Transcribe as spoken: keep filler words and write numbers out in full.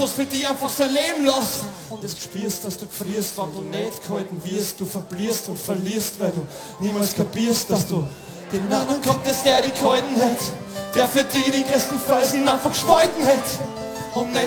bloß für die einfach sein Leben lassen. Und es spürst, dass du gefrierst, wenn du nicht gehalten wirst. Du verblierst und verlierst, weil du niemals kapierst, dass du den anderen Gottes, der dich gehalten hat, der für die die größten Felsen einfach gespalten hat. Und nicht